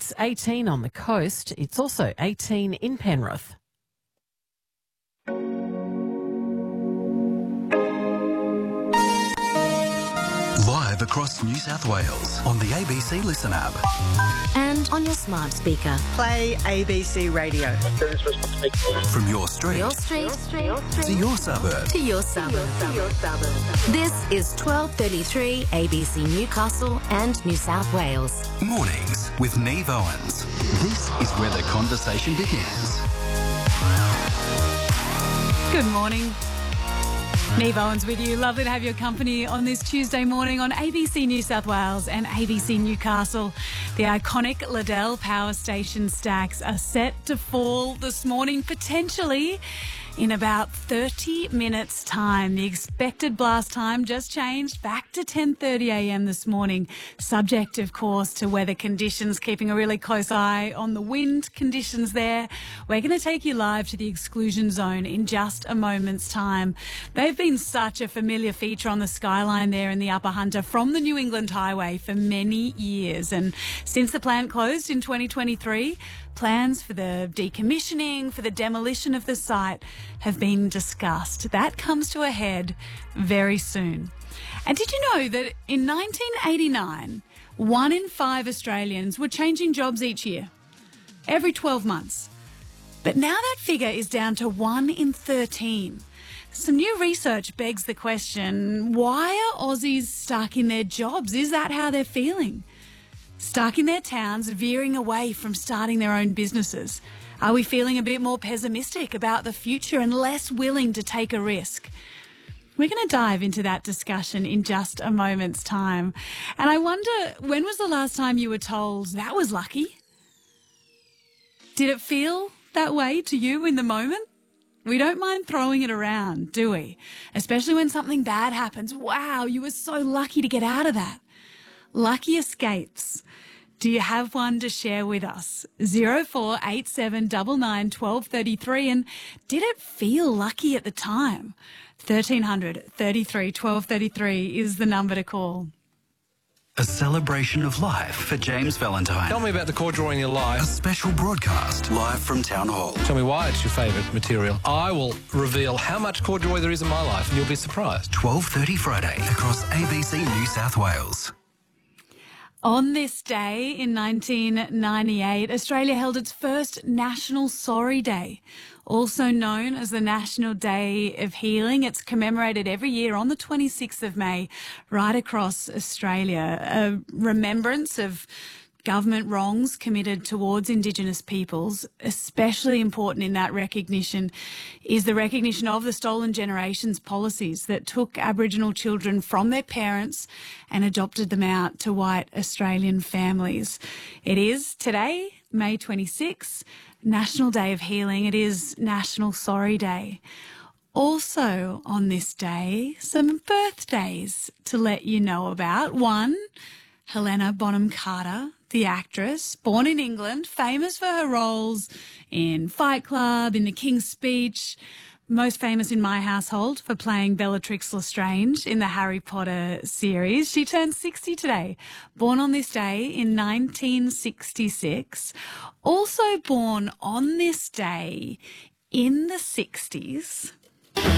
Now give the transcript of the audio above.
It's 18 on the coast. It's also 18 in Penrith. Live across New South Wales on the ABC Listen app. And on your smart speaker. Play ABC Radio. From your street, to your suburb. To your suburb. This is 12:33 ABC Newcastle and New South Wales. Mornings with Neve Owens. This is where the conversation begins. Good morning. Neve Owens with you. Lovely to have your company on this Tuesday morning on ABC New South Wales and ABC Newcastle. The iconic Liddell Power Station stacks are set to fall this morning, potentially in about 30 minutes' time. The expected blast time just changed back to 10:30 a.m. this morning, subject, of course, to weather conditions, keeping a really close eye on the wind conditions there. We're going to take you live to the exclusion zone in just a moment's time. They've been such a familiar feature on the skyline there in the Upper Hunter from the New England Highway for many years. And since the plant closed in 2023, plans for the decommissioning, for the demolition of the site have been discussed. That comes to a head very soon. And did you know that in 1989, 1 in 5 Australians were changing jobs each year, every 12 months? But now that figure is down to 1 in 13. Some new research begs the question, why are Aussies stuck in their jobs? Is that how they're feeling? Stuck in their towns, veering away from starting their own businesses? Are we feeling a bit more pessimistic about the future and less willing to take a risk? We're going to dive into that discussion in just a moment's time. And I wonder, when was the last time you were told that was lucky? Did it feel that way to you in the moment? We don't mind throwing it around, do we? Especially when something bad happens. Wow, you were so lucky to get out of that. Lucky escapes. Do you have one to share with us? 0487 99 1233. And did it feel lucky at the time? 1300 33 1233 is the number to call. A celebration of life for James Valentine. Tell me about the chord drawing in your A life. special broadcast live from Town Hall. Tell me why it's your favourite material. I will reveal how much corduroy there is in my life and you'll be surprised. 12:30 Friday across ABC New South Wales. On this day in 1998, Australia held its first National Sorry Day, also known as the National Day of Healing. It's commemorated every year on the 26th of May right across Australia. A remembrance of government wrongs committed towards Indigenous peoples. Especially important in that recognition is the recognition of the Stolen Generations policies that took Aboriginal children from their parents and adopted them out to white Australian families. It is today, May 26, National Day of Healing. It is National Sorry Day. Also on this day, some birthdays to let you know about. One, Helena Bonham Carter, the actress, born in England, famous for her roles in Fight Club, in The King's Speech, most famous in my household for playing Bellatrix Lestrange in the Harry Potter series. She turned 60 today, born on this day in 1966. Also born on this day in the 60s,